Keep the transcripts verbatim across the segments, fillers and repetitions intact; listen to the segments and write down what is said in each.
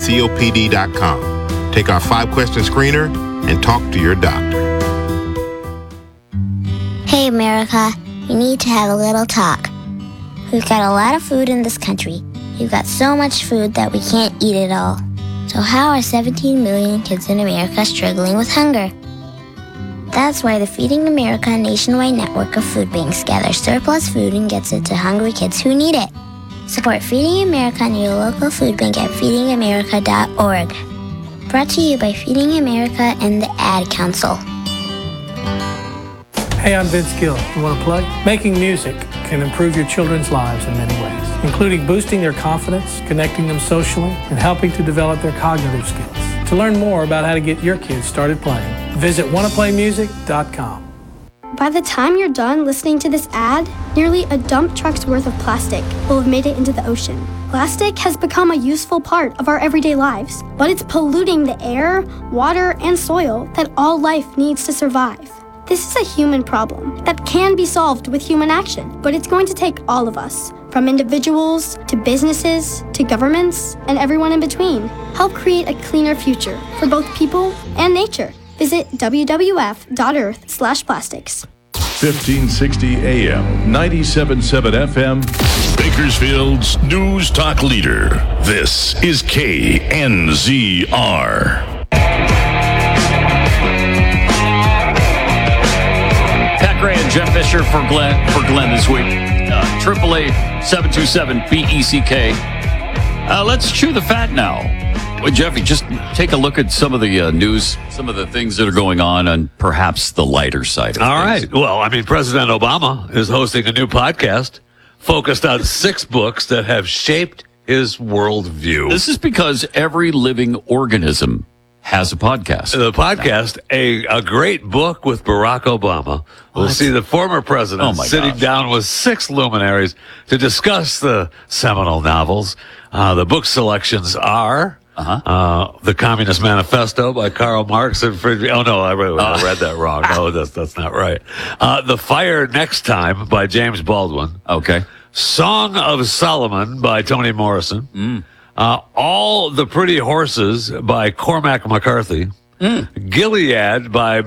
C O P D dot com. Take our five-question screener and talk to your doctor. Hey, America, we need to have a little talk. We've got a lot of food in this country. We've got so much food that we can't eat it all. So how are seventeen million kids in America struggling with hunger? That's why the Feeding America nationwide network of food banks gathers surplus food and gets it to hungry kids who need it. Support Feeding America and your local food bank at feeding america dot org. Brought to you by Feeding America and the Ad Council. Hey, I'm Vince Gill. You want to plug? Making music can improve your children's lives in many ways, including boosting their confidence, connecting them socially, and helping to develop their cognitive skills. To learn more about how to get your kids started playing, visit wanna play music dot com. By the time you're done listening to this ad, nearly a dump truck's worth of plastic will have made it into the ocean. Plastic has become a useful part of our everyday lives, but it's polluting the air, water, and soil that all life needs to survive. This is a human problem that can be solved with human action, but it's going to take all of us, from individuals to businesses to governments and everyone in between. Help create a cleaner future for both people and nature. Visit w w w dot earth slash plastics. fifteen sixty A M, ninety-seven point seven F M, Bakersfield's news talk leader. This is K N Z R. Pat Gray and Jeff Fisher for Glenn for Glenn this week. Triple A seven two seven B E C K. Uh, let's chew the fat now. Well, Jeffy, just take a look at some of the uh, news, some of the things that are going on, and perhaps the lighter side of All things. right. Well, I mean, President Obama is hosting a new podcast focused on six books that have shaped his worldview. This is because every living organism has a podcast. The podcast, a, a great book with Barack Obama. We'll What? see the former president Oh, my sitting gosh. down with six luminaries to discuss the seminal novels. Uh, the book selections are Uh-huh. uh, The Communist Manifesto by Karl Marx and Friedrich. Oh, no, I read, Uh. I read that wrong. No, that's, that's not right. Uh, The Fire Next Time by James Baldwin. Okay. Song of Solomon by Toni Morrison. Mm. Uh, All the Pretty Horses by Cormac McCarthy. Mm. Gilead by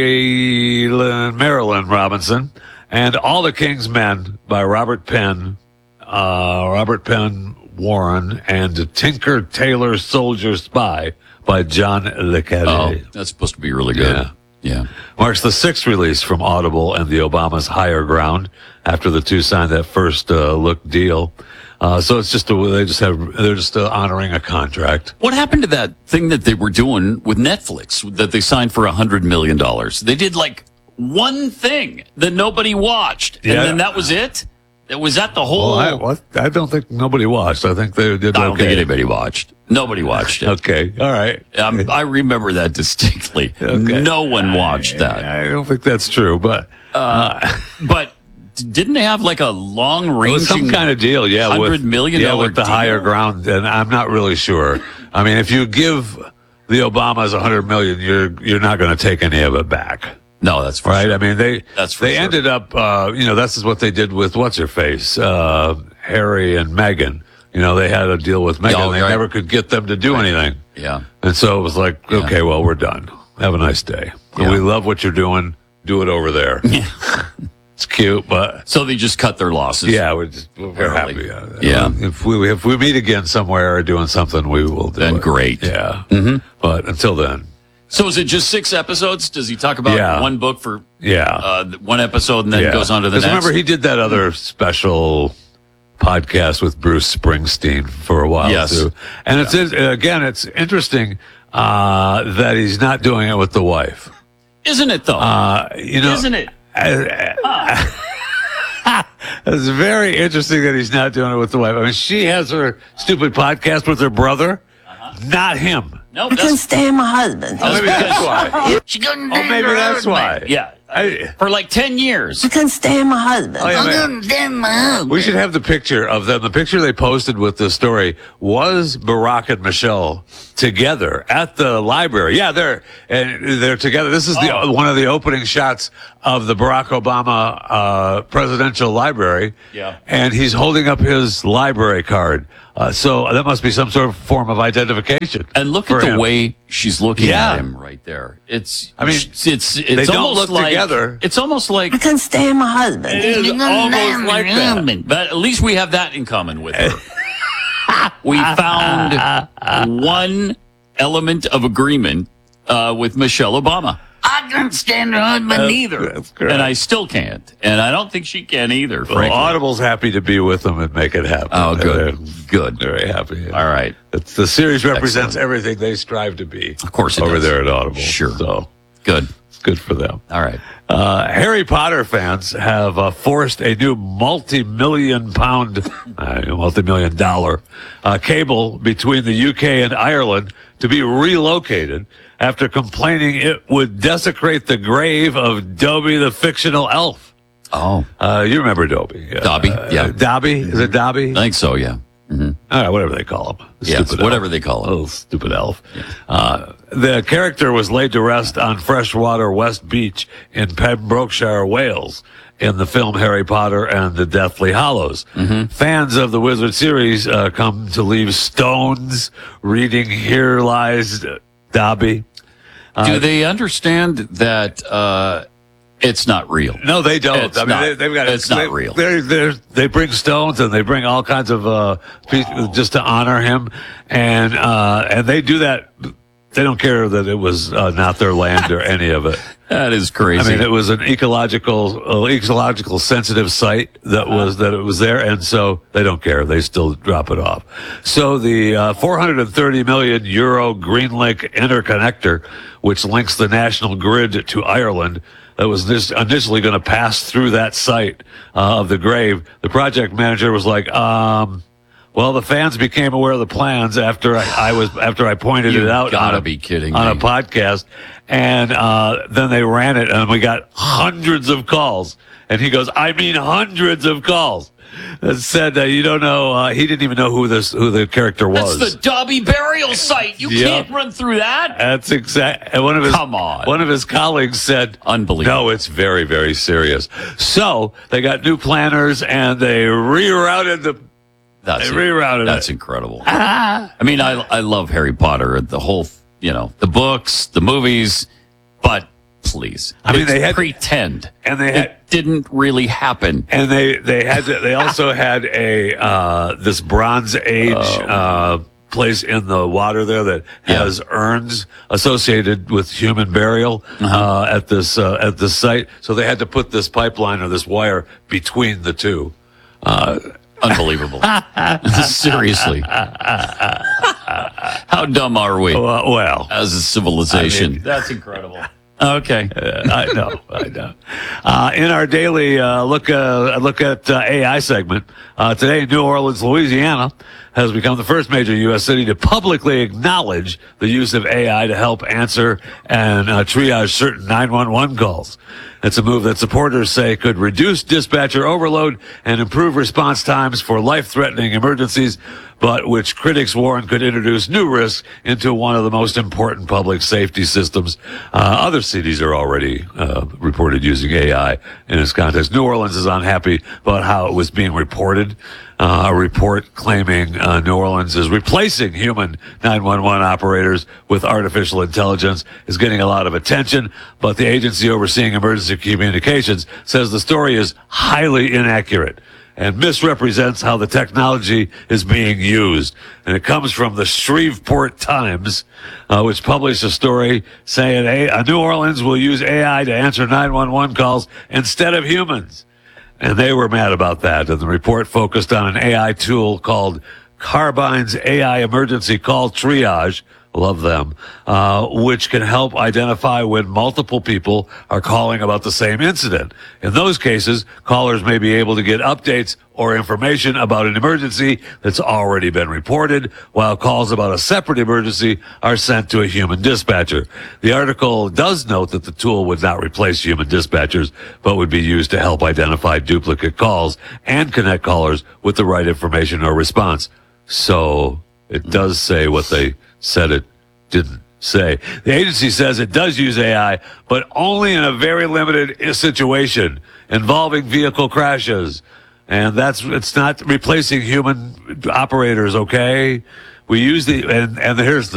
Marilyn, Marilyn Robinson. And All the King's Men by Robert Penn. Uh, Robert Penn Warren. And Tinker Tailor Soldier Spy by John Le Carre. Oh, that's supposed to be really good. Yeah. Yeah. Marks the sixth release from Audible and the Obama's Higher Ground after the two signed that first uh, look deal. Uh, so it's just a, they just have they're just uh, honoring a contract. What happened to that thing that they were doing with Netflix that they signed for a hundred million dollars? They did like one thing that nobody watched, and Yeah. then that was it. It was that the whole. Well, I, what, I don't think nobody watched. I think they did I don't okay. think anybody watched. Nobody watched it. Okay, all right. Um, I remember that distinctly. Okay. No one watched that. I don't think that's true, but Uh, but didn't they have like a long it range? was some kind of deal. Yeah, with hundred million yeah dollar with the deal? Higher Ground, and I'm not really sure. I mean, if you give the Obamas a hundred million, you're you're not going to take any of it back. No, that's for Right, sure. I mean they That's for they sure. ended up, uh, you know, this is what they did with what's her face, uh, Harry and Meghan. You know, they had a deal with Meghan. Oh, they right. never could get them to do anything, Yeah. and so it was like, Yeah. okay, well, we're done. Have a nice day. Yeah. We love what you're doing. Do it over there. It's cute, but So they just cut their losses. yeah, we're just we're Apparently. happy. Yeah. If we if we meet again somewhere or doing something, we will do Then it. great. Yeah. Mm-hmm. But until then, So is it just six episodes? Does he talk about Yeah. one book for yeah. uh, one episode and then Yeah. goes on to the 'Cause next? remember, he did that other special podcast with Bruce Springsteen for a while, Yes. too. And it's again, it's interesting uh, that he's not doing it with the wife. Isn't it, though? Uh, you know, Isn't it? It's very interesting that he's not doing it with the wife. I mean, she has her stupid podcast with her brother, not him. No, I couldn't that's, stand my husband. Oh, maybe that's why. she couldn't Oh, maybe her that's man. why. Yeah. I, for like ten years. I couldn't stand my husband. Oh, yeah, I man. couldn't stand my husband. We should have the picture of them. The picture they posted with the story was Barack and Michelle together at the library. Yeah, they're and they're together. This is the Oh. one of the opening shots of the Barack Obama uh, presidential library. Yeah. And he's holding up his library card. Uh, so that must be some sort of form of identification. And look for at the him. way she's looking Yeah. at him right there. It's, I mean, it's, it's, it's they don't almost look like, together. It's almost like, I couldn't stand my husband. It is I couldn't almost stand like my that. husband. but at least we have that in common with her. We found one element of agreement uh, with Michelle Obama. I couldn't stand her husband either. That's correct. And I still can't. And I don't think she can either, Well, frankly. Audible's happy to be with them and make it happen. Oh, good. They're Good. very happy. All right. It's, the series represents Excellent. everything they strive to be. Of course it over does. there at Audible. Sure. So Good. it's good for them. All right. Uh, Harry Potter fans have uh, forced a new multi-million pound, uh, multi-million dollar uh, cable between the U K and Ireland to be relocated after complaining it would desecrate the grave of Dobby the fictional elf. Oh, Uh, you remember Dobby? Uh, Dobby, yeah. Dobby? Is it Dobby? I think so, yeah. Mm-hmm. All right, whatever they call him. Yes, Stupid whatever elf. they call him. Little stupid elf. Uh, the character was laid to rest on freshwater West Beach in Pembrokeshire, Wales, in the film Harry Potter and the Deathly Hallows. Mm-hmm. Fans of the Wizard series uh, come to leave stones reading Here Lies Dobby. Do they understand that uh, it's not real? No, they don't. It's I mean, not- they, they've got it's they, not real. They're, they're, they bring stones and they bring all kinds of uh, pieces just to honor him, and uh, and they do that. They don't care that it was uh, not their land or any of it. That is crazy. I mean, it was an ecological, uh, ecological sensitive site that was that it was there, and so they don't care. They still drop it off. So the uh, four hundred thirty million euro Greenlink interconnector, which links the national grid to Ireland, that was this initially going to pass through that site uh, of the grave. The project manager was like, um. Well, the fans became aware of the plans after I, I was after I pointed You it out. gotta on a, be kidding on me. a podcast, and uh, then they ran it, and we got hundreds of calls. And he goes, "I mean, hundreds of calls." That said, uh, you don't know. Uh, he didn't even know who this who the character was. That's the Dobby burial site. You Yep. can't run through that. That's exact. And one of his Come on. one of his colleagues said, Unbelievable. No, it's very, very serious." So they got new planners, and they rerouted the. That's They rerouted That's it. incredible. I mean, I I love Harry Potter, the whole, you know, the books, the movies, but please, I mean, it's they had- pretend, and they had- it didn't really happen. And they they had to, they also had a uh, this Bronze Age uh, place in the water there that has urns associated with human burial uh, at this uh, at this site. So they had to put this pipeline or this wire between the two. Uh, Unbelievable. Seriously. How dumb are we well, well, as a civilization? I mean- That's incredible. Okay. Uh, I know, I know. Uh, in our daily uh, look, uh, look at uh, A I segment uh, today, New Orleans, Louisiana, has become the first major U S city to publicly acknowledge the use of A I to help answer and uh, triage certain nine one one calls. It's a move that supporters say could reduce dispatcher overload and improve response times for life-threatening emergencies, but which critics warn could introduce new risks into one of the most important public safety systems. Uh, other cities are already uh, reported using A I in this context. New Orleans is unhappy about how it was being reported. Uh, a report claiming uh, New Orleans is replacing human nine one one operators with artificial intelligence is getting a lot of attention, but the agency overseeing emergency communications says the story is highly inaccurate and misrepresents how the technology is being used. And it comes from the Shreveport Times, uh, which published a story saying a, New Orleans will use A I to answer nine one one calls instead of humans. And they were mad about that. And the report focused on an A I tool called Carbine's A I Emergency Call Triage, Love them. Uh, which can help identify when multiple people are calling about the same incident. In those cases, callers may be able to get updates or information about an emergency that's already been reported, while calls about a separate emergency are sent to a human dispatcher. The article does note that the tool would not replace human dispatchers, but would be used to help identify duplicate calls and connect callers with the right information or response. So it does say what they said it didn't say. The agency says it does use A I, but only in a very limited situation involving vehicle crashes. And that's, it's not replacing human operators, okay? We use the, and, and here's the